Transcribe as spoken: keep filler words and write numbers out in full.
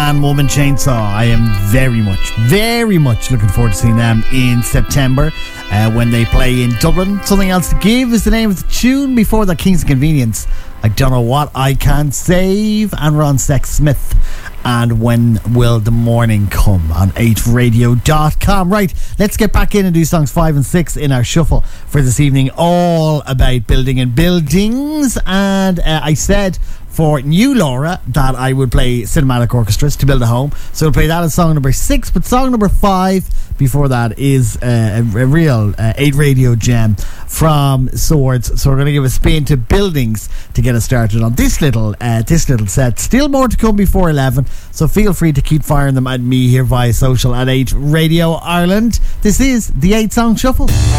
Man Woman Chainsaw. I am very much, very much looking forward to seeing them in September uh, when they play in Dublin. Something Else to Give is the name of the tune. Before that, King's Convenience, I Don't Know What I Can't Save, and Ron Sexsmith, and When Will the Morning Come on eight radio dot com. Right, let's get back in and do songs five and six in our shuffle for this evening, all about building and buildings. And uh, I said for New Laura that I would play Cinematic Orchestras, To Build a Home, so we'll play that as song number six. But song number five before that is uh, a, a real uh, eight radio gem from Swords. So we're going to give a spin to Buildings to get us started on this little uh, this little set. Still more to come before eleven, so feel free to keep firing them at me here via social at eight Radio Ireland. This is the eight Song Shuffle.